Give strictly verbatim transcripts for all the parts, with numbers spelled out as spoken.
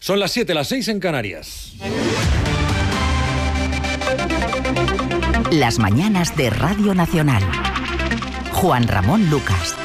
Son las siete, las seis en Canarias. Las mañanas de Radio Nacional. Juan Ramón Lucas.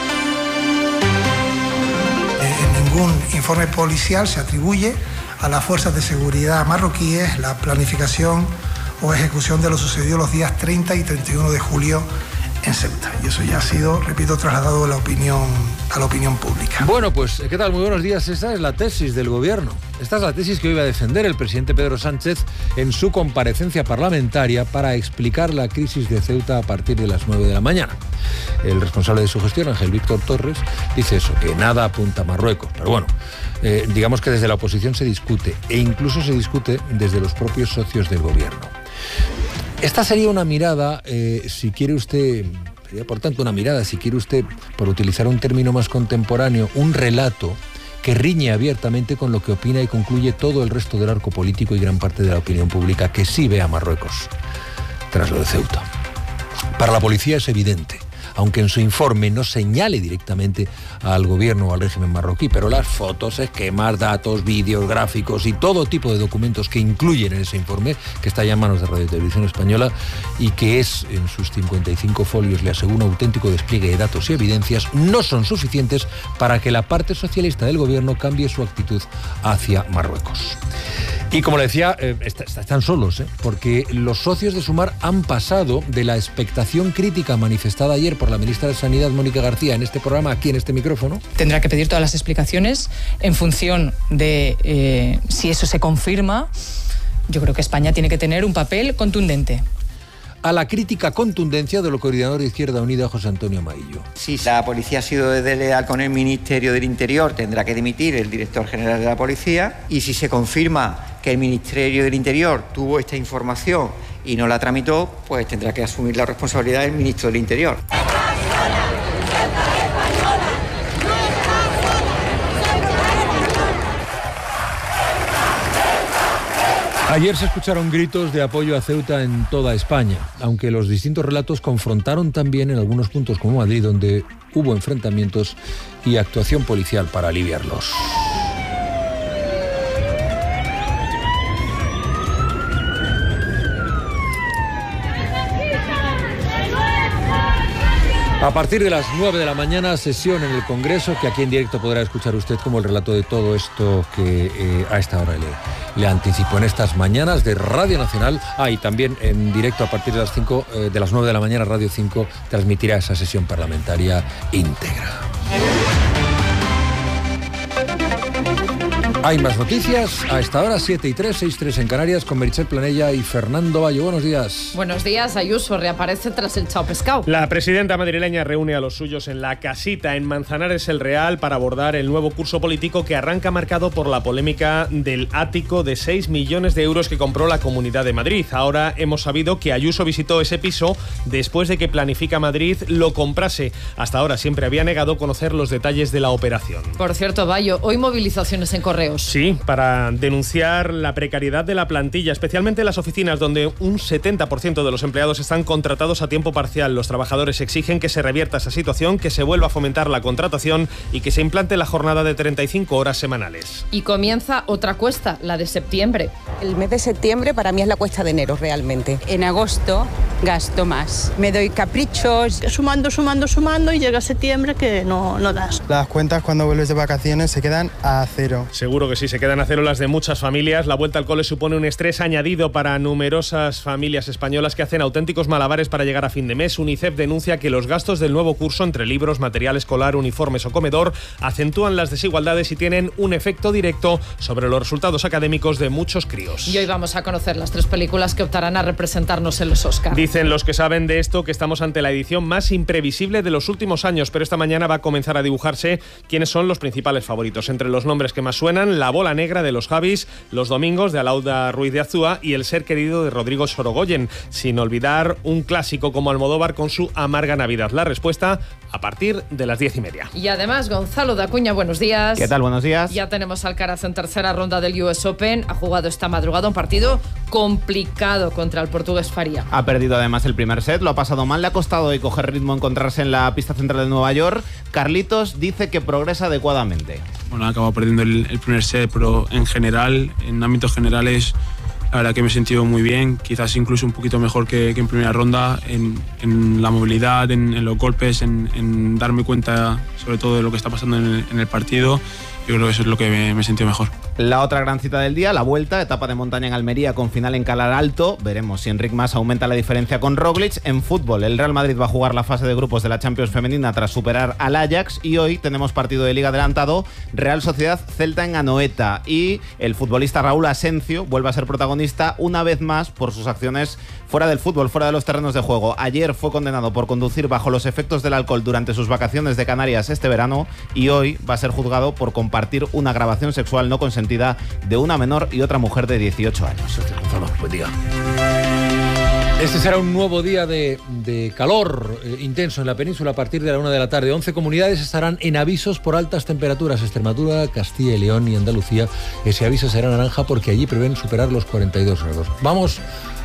En ningún informe policial se atribuye a las fuerzas de seguridad marroquíes la planificación o ejecución de lo sucedido los días treinta y treinta y uno de julio en Ceuta. Y eso ya ha sido, repito, trasladado a la opinión, a la opinión pública. Bueno, pues, ¿qué tal? Muy buenos días. Esta es la tesis del Gobierno. Esta es la tesis que hoy va a defender el presidente Pedro Sánchez en su comparecencia parlamentaria para explicar la crisis de Ceuta a partir de las nueve de la mañana. El responsable de su gestión, Ángel Víctor Torres, dice eso, que nada apunta a Marruecos. Pero bueno, eh, digamos que desde la oposición se discute, e incluso se discute desde los propios socios del Gobierno. Esta sería una mirada, eh, si quiere usted, sería por tanto una mirada, si quiere usted, por utilizar un término más contemporáneo, un relato que riñe abiertamente con lo que opina y concluye todo el resto del arco político y gran parte de la opinión pública que sí ve a Marruecos tras lo de Ceuta. Para la policía es evidente, aunque en su informe no señale directamente al gobierno o al régimen marroquí, pero las fotos, esquemas, datos, vídeos, gráficos y todo tipo de documentos que incluyen en ese informe, que está ya en manos de Radio y Televisión Española y que es, en sus cincuenta y cinco folios, le aseguro, un auténtico despliegue de datos y evidencias, no son suficientes para que la parte socialista del gobierno cambie su actitud hacia Marruecos. Y como le decía, eh, est- están solos, ¿eh? porque los socios de Sumar han pasado de la expectación crítica manifestada ayer por la ministra de Sanidad, Mónica García, en este programa, aquí en este micrófono. Tendrá que pedir todas las explicaciones en función de eh, si eso se confirma. Yo creo que España tiene que tener un papel contundente. A la crítica contundencia del coordinador de Izquierda Unida, José Antonio Maillo. Si la policía ha sido desleal con el Ministerio del Interior, tendrá que dimitir el director general de la policía. Y si se confirma que el Ministerio del Interior tuvo esta información y no la tramitó, pues tendrá que asumir la responsabilidad el ministro del Interior. Ayer se escucharon gritos de apoyo a Ceuta en toda España, aunque los distintos relatos confrontaron también en algunos puntos como Madrid, donde hubo enfrentamientos y actuación policial para aliviarlos. A partir de las nueve de la mañana, sesión en el Congreso, que aquí en directo podrá escuchar usted como el relato de todo esto que eh, a esta hora le, le anticipo en estas mañanas de Radio Nacional. Ah, y también en directo a partir de las cinco, eh, de las nueve de la mañana, Radio cinco transmitirá esa sesión parlamentaria íntegra. Hay más noticias a esta hora, siete y tres, seis y tres en Canarias, con Meritxell Planella y Fernando Bayo. Buenos días. Buenos días. Ayuso reaparece tras el chao pescado. La presidenta madrileña reúne a los suyos en la casita en Manzanares el Real para abordar el nuevo curso político que arranca marcado por la polémica del ático de seis millones de euros que compró la Comunidad de Madrid. Ahora hemos sabido que Ayuso visitó ese piso después de que Planifica Madrid lo comprase. Hasta ahora siempre había negado conocer los detalles de la operación. Por cierto, Bayo, hoy movilizaciones en Correos. Sí, para denunciar la precariedad de la plantilla, especialmente en las oficinas donde un setenta por ciento de los empleados están contratados a tiempo parcial. Los trabajadores exigen que se revierta esa situación, que se vuelva a fomentar la contratación y que se implante la jornada de treinta y cinco horas semanales. Y comienza otra cuesta, la de septiembre. El mes de septiembre para mí es la cuesta de enero realmente. En agosto gasto más. Me doy caprichos. Sumando, sumando, sumando y llega septiembre que no, no das. Las cuentas cuando vuelves de vacaciones se quedan a cero. Seguro que sí, se quedan a cero las de muchas familias. La vuelta al cole supone un estrés añadido para numerosas familias españolas que hacen auténticos malabares para llegar a fin de mes. UNICEF denuncia que los gastos del nuevo curso entre libros, material escolar, uniformes o comedor acentúan las desigualdades y tienen un efecto directo sobre los resultados académicos de muchos críos. Y hoy vamos a conocer las tres películas que optarán a representarnos en los Oscar. Dicen los que saben de esto que estamos ante la edición más imprevisible de los últimos años, pero esta mañana va a comenzar a dibujarse quiénes son los principales favoritos. Entre los nombres que más suenan, La bola negra de los Javis, Los domingos de Alauda Ruiz de Azúa y El ser querido de Rodrigo Sorogoyen, sin olvidar un clásico como Almodóvar con su Amarga Navidad. La respuesta a partir de las diez y media. Y además, Gonzalo de Acuña, buenos días. ¿Qué tal? Buenos días. Ya tenemos Alcaraz en tercera ronda del U S Open. Ha jugado esta madrugada un partido complicado contra el portugués Faria. Ha perdido además el primer set, lo ha pasado mal, le ha costado hoy coger ritmo, encontrarse en la pista central de Nueva York. Carlitos dice que progresa adecuadamente. bueno, he acabado perdiendo el, el primer set, pero en general, en ámbitos generales, la verdad que me he sentido muy bien, quizás incluso un poquito mejor que, que en primera ronda, en, en la movilidad, en, en los golpes, en, en darme cuenta sobre todo de lo que está pasando en el, en el partido. Yo creo que eso es lo que me, me he sentido mejor. La otra gran cita del día, la Vuelta, etapa de montaña en Almería con final en Calar Alto. Veremos si Enric Mas aumenta la diferencia con Roglic. En fútbol, el Real Madrid va a jugar la fase de grupos de la Champions femenina tras superar al Ajax. Y hoy tenemos partido de Liga adelantado, Real Sociedad Celta en Anoeta. Y el futbolista Raúl Asencio vuelve a ser protagonista una vez más por sus acciones fuera del fútbol, fuera de los terrenos de juego. Ayer fue condenado por conducir bajo los efectos del alcohol durante sus vacaciones de Canarias este verano y hoy va a ser juzgado por compartir una grabación sexual no consentida de una menor y otra mujer de dieciocho años. Buen día. Este será un nuevo día de, de calor eh, intenso en la península a partir de la una de la tarde. once comunidades estarán en avisos por altas temperaturas. Extremadura, Castilla y León y Andalucía. Ese aviso será naranja porque allí prevén superar los cuarenta y dos grados. Vamos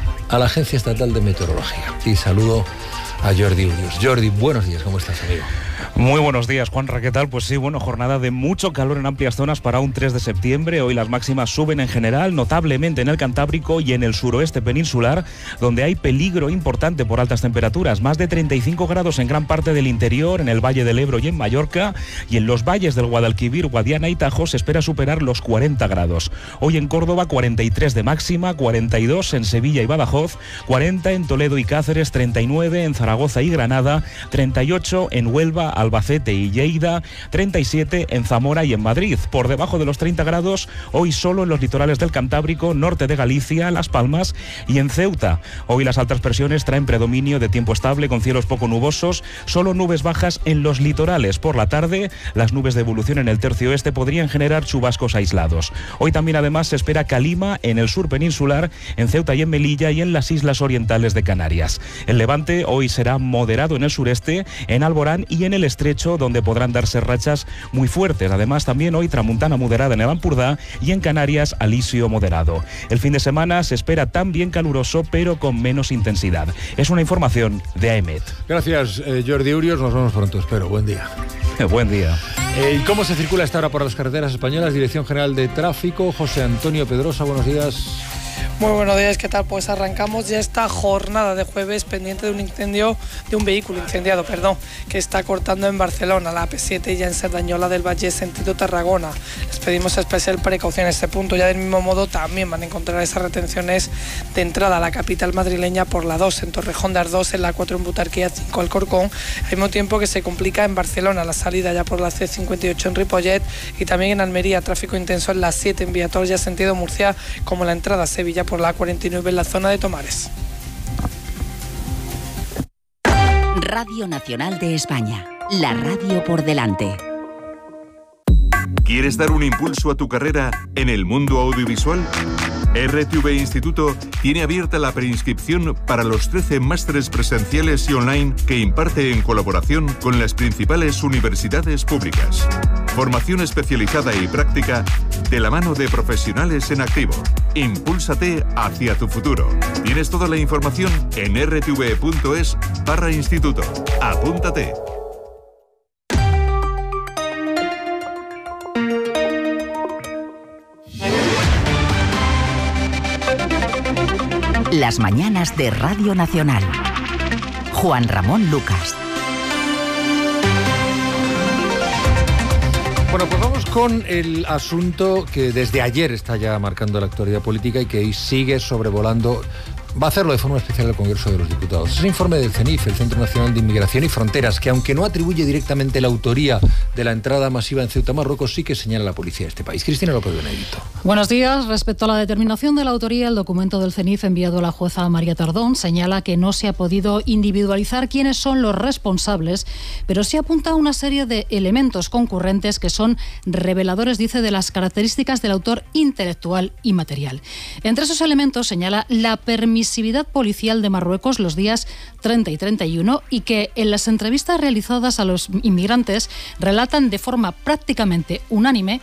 a la Agencia Estatal de Meteorología y saludo a Jordi Urios. Jordi, buenos días, ¿cómo estás, amigo? Muy buenos días, Juanra, ¿qué tal? Pues sí, bueno, jornada de mucho calor en amplias zonas para un tres de septiembre. Hoy las máximas suben en general, notablemente en el Cantábrico y en el suroeste peninsular, donde hay peligro importante por altas temperaturas. Más de treinta y cinco grados en gran parte del interior, en el Valle del Ebro y en Mallorca, y en los valles del Guadalquivir, Guadiana y Tajo se espera superar los cuarenta grados. Hoy en Córdoba, cuarenta y tres de máxima, cuarenta y dos en Sevilla y Badajoz, cuarenta en Toledo y Cáceres, treinta y nueve en Zaragoza y Granada, treinta y ocho en Huelva, Albacete y Lleida, treinta y siete en Zamora y en Madrid. Por debajo de los treinta grados, hoy solo en los litorales del Cantábrico, norte de Galicia, Las Palmas y en Ceuta. Hoy las altas presiones traen predominio de tiempo estable con cielos poco nubosos, solo nubes bajas en los litorales. Por la tarde, las nubes de evolución en el tercio oeste podrían generar chubascos aislados. Hoy también además se espera calima en el sur peninsular, en Ceuta y en Melilla y en las islas orientales de Canarias. El levante hoy será moderado en el sureste, en Alborán y en el estrecho, donde podrán darse rachas muy fuertes. Además, también hoy tramuntana moderada en el Ampurdá y en Canarias alisio moderado. El fin de semana se espera también caluroso, pero con menos intensidad. Es una información de A E M E T. Gracias, eh, Jordi Urios. Nos vemos pronto, espero. Buen día. Buen día. Eh, ¿Y cómo se circula esta hora por las carreteras españolas? Dirección General de Tráfico, José Antonio Pedrosa, buenos días. Muy buenos días, ¿qué tal? Pues arrancamos ya esta jornada de jueves pendiente de un incendio, de un vehículo incendiado, perdón, que está cortando en Barcelona, la A P siete ya en Cerdañola del Valle, sentido Tarragona. Les pedimos especial precaución en este punto. Ya del mismo modo también van a encontrar esas retenciones de entrada a la capital madrileña por la dos, en Torrejón de Ardoz, en la cuatro en Butarquía, cinco Alcorcón. Al mismo tiempo que se complica en Barcelona la salida ya por la C cincuenta y ocho en Ripollet y también en Almería, tráfico intenso en la siete en Viator, ya sentido Murcia, como la entrada a Sevilla por la cuarenta y nueve en la zona de Tomares. Radio Nacional de España, la radio por delante. ¿Quieres dar un impulso a tu carrera en el mundo audiovisual? R T V Instituto tiene abierta la preinscripción para los trece másteres presenciales y online que imparte en colaboración con las principales universidades públicas. Formación especializada y práctica de la mano de profesionales en activo. Impúlsate hacia tu futuro. Tienes toda la información en r t v punto es barra instituto. Apúntate. Las mañanas de Radio Nacional. Juan Ramón Lucas. Bueno, pues vamos con el asunto que desde ayer está ya marcando la actualidad política y que hoy sigue sobrevolando. Va a hacerlo de forma especial el Congreso de los Diputados. Es el informe del CENIF, el Centro Nacional de Inmigración y Fronteras, que aunque no atribuye directamente la autoría de la entrada masiva en Ceuta, Marruecos, sí que señala a la policía de este país. Cristina López Benedito. Buenos días. Respecto a la determinación de la autoría, el documento del CENIF enviado a la jueza María Tardón señala que no se ha podido individualizar quiénes son los responsables, pero sí apunta a una serie de elementos concurrentes que son reveladores, dice, de las características del autor intelectual y material. Entre esos elementos señala la permisividad policial de Marruecos los días treinta y treinta y uno y que en las entrevistas realizadas a los inmigrantes relatan de forma prácticamente unánime que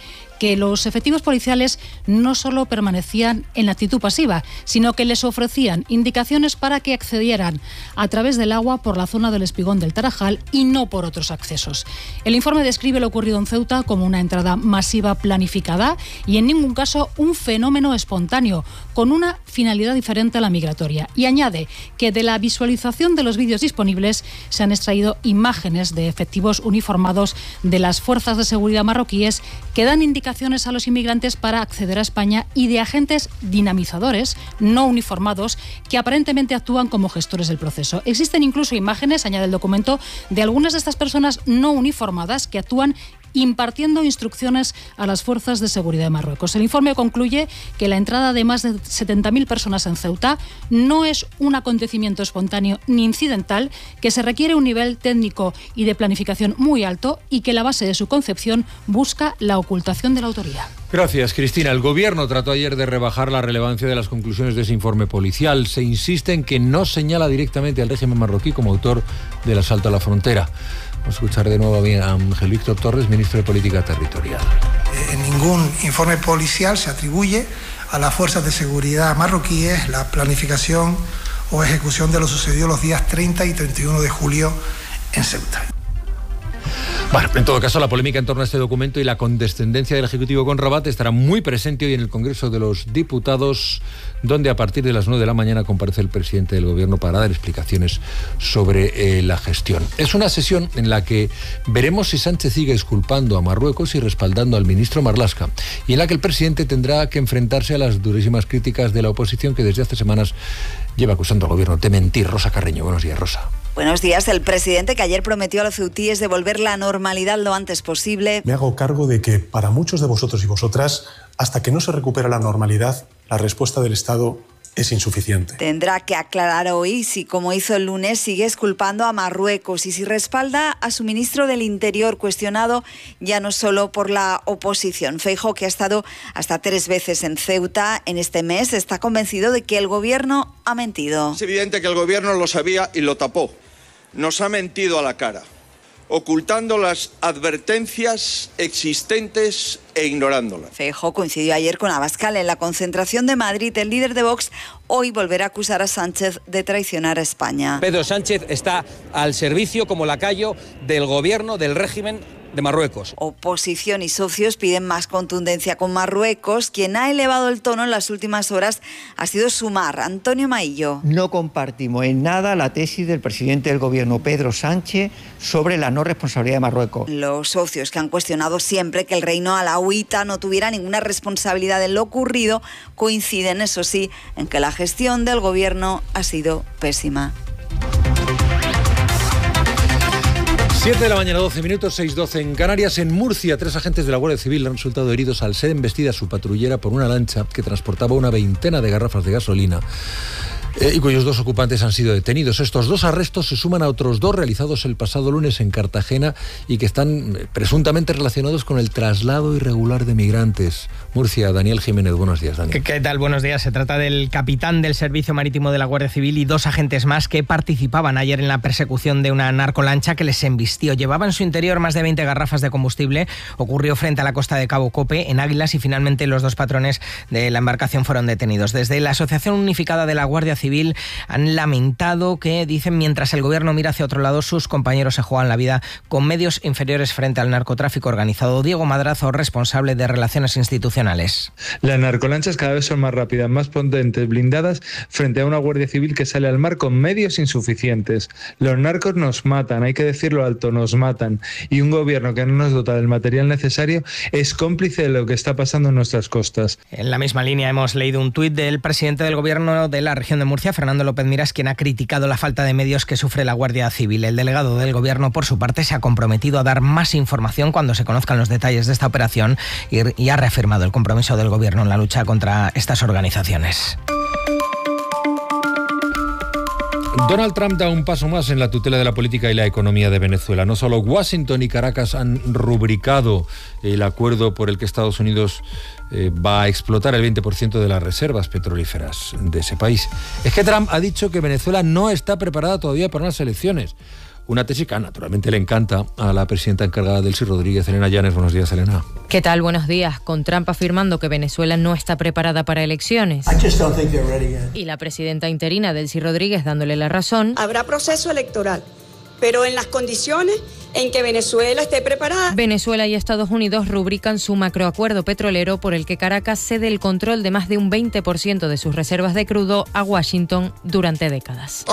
que los efectivos policiales no solo permanecían en actitud pasiva, sino que les ofrecían indicaciones para que accedieran a través del agua por la zona del Espigón del Tarajal y no por otros accesos. El informe describe lo ocurrido en Ceuta como una entrada masiva planificada y en ningún caso un fenómeno espontáneo, con una finalidad diferente a la migratoria. Y añade que de la visualización de los vídeos disponibles se han extraído imágenes de efectivos uniformados de las fuerzas de seguridad marroquíes que dan indicaciones a los inmigrantes para acceder a España y de agentes dinamizadores no uniformados que aparentemente actúan como gestores del proceso. Existen incluso imágenes, añade el documento, de algunas de estas personas no uniformadas que actúan impartiendo instrucciones a las fuerzas de seguridad de Marruecos. El informe concluye que la entrada de más de setenta mil personas en Ceuta no es un acontecimiento espontáneo ni incidental, que se requiere un nivel técnico y de planificación muy alto y que la base de su concepción busca la ocultación de la autoría. Gracias, Cristina. El Gobierno trató ayer de rebajar la relevancia de las conclusiones de ese informe policial. Se insiste en que no señala directamente al régimen marroquí como autor del asalto a la frontera. Vamos a escuchar de nuevo a Ángel Víctor Torres, ministro de Política Territorial. En ningún informe policial se atribuye a las fuerzas de seguridad marroquíes la planificación o ejecución de lo sucedido los días treinta y treinta y uno de julio en Ceuta. Bueno, en todo caso, la polémica en torno a este documento y la condescendencia del Ejecutivo con Rabat estará muy presente hoy en el Congreso de los Diputados, donde a partir de las nueve de la mañana comparece el presidente del Gobierno para dar explicaciones sobre eh, la gestión. Es una sesión en la que veremos si Sánchez sigue exculpando a Marruecos y respaldando al ministro Marlaska, y en la que el presidente tendrá que enfrentarse a las durísimas críticas de la oposición que desde hace semanas lleva acusando al Gobierno de mentir. Rosa Carreño, buenos días, Rosa. Buenos días. El presidente, que ayer prometió a los ceutíes devolver la normalidad lo antes posible. Me hago cargo de que para muchos de vosotros y vosotras, hasta que no se recupera la normalidad, la respuesta del Estado es insuficiente. Tendrá que aclarar hoy si, como hizo el lunes, sigue exculpando a Marruecos y si respalda a su ministro del Interior, cuestionado ya no solo por la oposición. Feijóo, que ha estado hasta tres veces en Ceuta en este mes, está convencido de que el Gobierno ha mentido. Es evidente que el Gobierno lo sabía y lo tapó. Nos ha mentido a la cara, ocultando las advertencias existentes e ignorándolas. Feijóo coincidió ayer con Abascal en la concentración de Madrid. El líder de Vox hoy volverá a acusar a Sánchez de traicionar a España. Pedro Sánchez está al servicio como lacayo del Gobierno, del régimen de Marruecos. Oposición y socios piden más contundencia con Marruecos. Quien ha elevado el tono en las últimas horas ha sido Sumar. Antonio Maillo. No compartimos en nada la tesis del presidente del Gobierno, Pedro Sánchez, sobre la no responsabilidad de Marruecos. Los socios, que han cuestionado siempre que el reino alauita no tuviera ninguna responsabilidad en lo ocurrido, coinciden, eso sí, en que la gestión del Gobierno ha sido pésima. siete de la mañana, doce minutos, seis doce en Canarias. En Murcia, tres agentes de la Guardia Civil han resultado heridos al ser embestida su patrullera por una lancha que transportaba una veintena de garrafas de gasolina eh, y cuyos dos ocupantes han sido detenidos. Estos dos arrestos se suman a otros dos realizados el pasado lunes en Cartagena y que están eh, presuntamente relacionados con el traslado irregular de migrantes. Murcia, Daniel Jiménez, buenos días, Daniel. ¿Qué, qué tal? Buenos días. Se trata del capitán del Servicio Marítimo de la Guardia Civil y dos agentes más que participaban ayer en la persecución de una narcolancha que les embistió. Llevaba en su interior más de veinte garrafas de combustible. Ocurrió frente a la costa de Cabo Cope, en Águilas, y finalmente los dos patrones de la embarcación fueron detenidos. Desde la Asociación Unificada de la Guardia Civil han lamentado que, dicen, mientras el Gobierno mira hacia otro lado, sus compañeros se juegan la vida con medios inferiores frente al narcotráfico organizado. Diego Madrazo, responsable de Relaciones Institucionales. Las narcolanchas cada vez son más rápidas, más potentes, blindadas, frente a una Guardia Civil que sale al mar con medios insuficientes. Los narcos nos matan, hay que decirlo alto, nos matan. Y un gobierno que no nos dota del material necesario es cómplice de lo que está pasando en nuestras costas. En la misma línea hemos leído un tuit del presidente del Gobierno de la región de Murcia, Fernando López Miras, quien ha criticado la falta de medios que sufre la Guardia Civil. El delegado del Gobierno, por su parte, se ha comprometido a dar más información cuando se conozcan los detalles de esta operación y, y ha reafirmado el compromiso del Gobierno en la lucha contra estas organizaciones. Donald Trump da un paso más en la tutela de la política y la economía de Venezuela. No solo Washington y Caracas han rubricado el acuerdo por el que Estados Unidos eh, va a explotar el veinte por ciento de las reservas petrolíferas de ese país. Es que Trump ha dicho que Venezuela no está preparada todavía para unas elecciones. Una tesis que naturalmente le encanta a la presidenta encargada del Sí Rodríguez, Elena Llanes. Buenos días, Elena. ¿Qué tal? Buenos días. Con Trump afirmando que Venezuela no está preparada para elecciones. Y la presidenta interina del Sí Rodríguez dándole la razón. Habrá proceso electoral, pero en las condiciones en que Venezuela esté preparada. Venezuela y Estados Unidos rubrican su macroacuerdo petrolero por el que Caracas cede el control de más de un veinte por ciento de sus reservas de crudo a Washington durante décadas.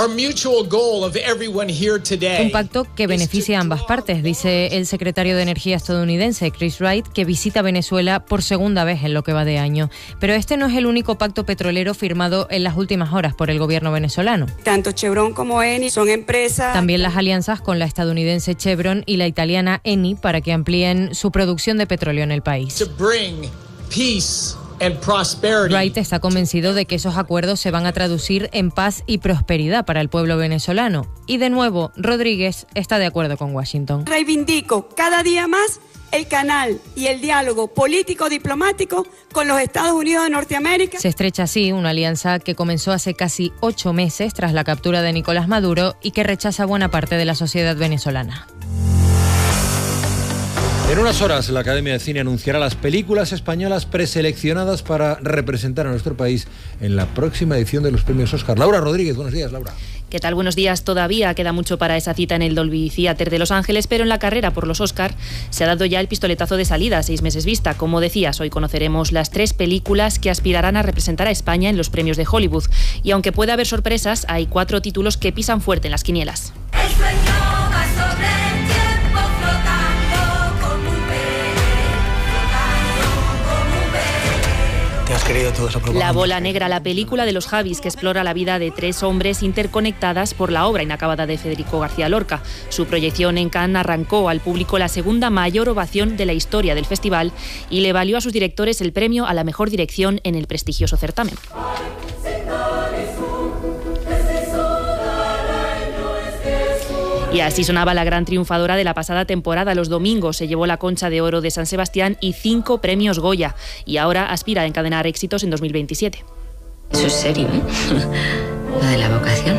Un pacto que beneficia a ambas partes, dice el secretario de Energía estadounidense Chris Wright, que visita Venezuela por segunda vez en lo que va de año. Pero este no es el único pacto petrolero firmado en las últimas horas por el gobierno venezolano. Tanto Chevron como Eni son empresas. También las alianzas con la estadounidense Chevron y la italiana Eni para que amplíen su producción de petróleo en el país. Wright está convencido de que esos acuerdos se van a traducir en paz y prosperidad para el pueblo venezolano. Y de nuevo, Rodríguez está de acuerdo con Washington. Reivindico cada día más el canal y el diálogo político-diplomático con los Estados Unidos de Norteamérica. Se estrecha así una alianza que comenzó hace casi ocho meses tras la captura de Nicolás Maduro y que rechaza buena parte de la sociedad venezolana. En unas horas, la Academia de Cine anunciará las películas españolas preseleccionadas para representar a nuestro país en la próxima edición de los premios Oscar. Laura Rodríguez, buenos días, Laura. ¿Qué tal? Buenos días. Todavía queda mucho para esa cita en el Dolby Theatre de Los Ángeles, pero en la carrera por los Oscar se ha dado ya el pistoletazo de salida a seis meses vista. Como decías, hoy conoceremos las tres películas que aspirarán a representar a España en los premios de Hollywood. Y aunque puede haber sorpresas, hay cuatro títulos que pisan fuerte en las quinielas. El sueño va sobre el tiempo flotando como un pez, flotando como un pez. ¿Te has creído todo eso? La bola negra, la película de los Javis que explora la vida de tres hombres interconectadas por la obra inacabada de Federico García Lorca. Su proyección en Cannes arrancó al público la segunda mayor ovación de la historia del festival y le valió a sus directores el premio a la mejor dirección en el prestigioso certamen. Y así sonaba la gran triunfadora de la pasada temporada. Los domingos se llevó la Concha de Oro de San Sebastián y cinco premios Goya. Y ahora aspira a encadenar éxitos en dos mil veintisiete. Eso es serio, ¿eh? Lo de la vocación.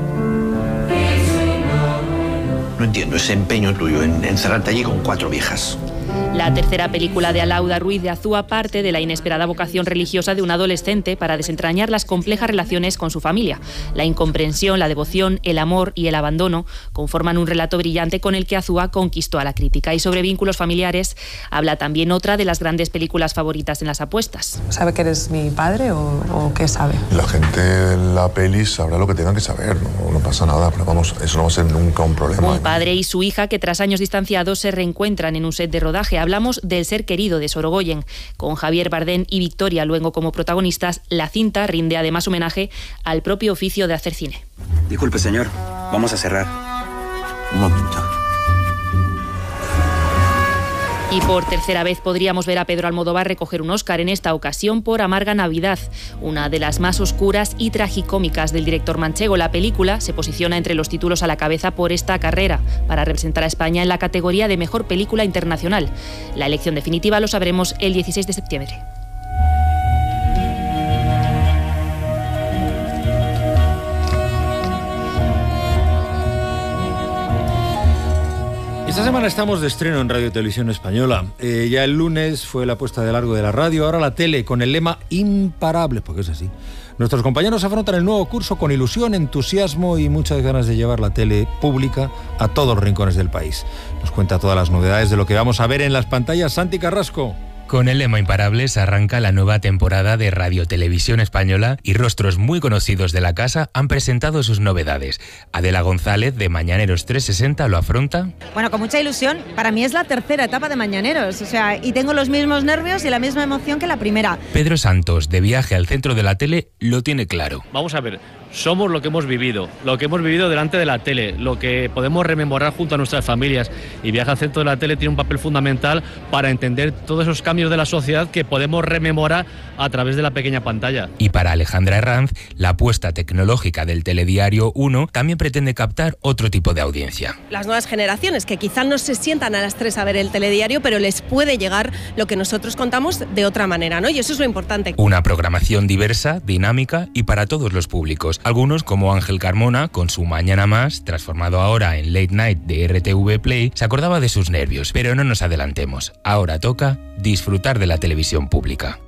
No entiendo ese empeño tuyo en encerrarte allí con cuatro viejas. La tercera película de Alauda Ruiz de Azúa parte de la inesperada vocación religiosa de un adolescente para desentrañar las complejas relaciones con su familia. La incomprensión, la devoción, el amor y el abandono conforman un relato brillante con el que Azúa conquistó a la crítica. Y sobre vínculos familiares habla también otra de las grandes películas favoritas en las apuestas. ¿Sabe que eres mi padre o, o qué sabe? La gente en la peli sabrá lo que tenga que saber, no, no pasa nada, pero vamos, eso no va a ser nunca un problema. Un padre y su hija que tras años distanciados se reencuentran en un set de rodaje. Hablamos del Ser querido de Sorogoyen. Con Javier Bardem y Victoria Luengo como protagonistas, la cinta rinde además homenaje al propio oficio de hacer cine. Disculpe, señor, vamos a cerrar. Un momento. Y por tercera vez podríamos ver a Pedro Almodóvar recoger un Oscar, en esta ocasión por Amarga Navidad, una de las más oscuras y tragicómicas del director manchego. La película se posiciona entre los títulos a la cabeza por esta carrera para representar a España en la categoría de Mejor Película Internacional. La elección definitiva lo sabremos el dieciséis de septiembre. Esta semana estamos de estreno en Radio Televisión Española. Eh, ya el lunes fue la puesta de largo de la radio, ahora la tele, con el lema Imparables, porque es así. Nuestros compañeros afrontan el nuevo curso con ilusión, entusiasmo y muchas ganas de llevar la tele pública a todos los rincones del país. Nos cuenta todas las novedades de lo que vamos a ver en las pantallas. Santi Carrasco. Con el lema Imparables arranca la nueva temporada de Radio Televisión Española y rostros muy conocidos de la casa han presentado sus novedades. Adela González, de Mañaneros trescientos sesenta, lo afronta. Bueno, con mucha ilusión. Para mí es la tercera etapa de Mañaneros, o sea, y tengo los mismos nervios y la misma emoción que la primera. Pedro Santos, de Viaje al Centro de la Tele, lo tiene claro. Vamos a ver, somos lo que hemos vivido, lo que hemos vivido delante de la tele, lo que podemos rememorar junto a nuestras familias. Y Viaje al Centro de la Tele tiene un papel fundamental para entender todos esos cambios de la sociedad que podemos rememorar a través de la pequeña pantalla. Y para Alejandra Herranz, la apuesta tecnológica del Telediario uno también pretende captar otro tipo de audiencia. Las nuevas generaciones que quizás no se sientan a las tres a ver el telediario, pero les puede llegar lo que nosotros contamos de otra manera, ¿no? Y eso es lo importante. Una programación diversa, dinámica y para todos los públicos. momentos. Algunos, como Ángel Carmona, con su Mañana Más, transformado ahora en Late Night de R T V Play, se acordaba de sus nervios. Pero no nos adelantemos. Ahora toca disfrutar de la televisión pública.